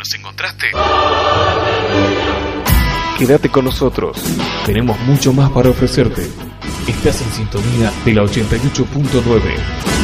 nos encontraste. Quédate con nosotros. Tenemos mucho más para ofrecerte. Estás en sintonía de la 88.9.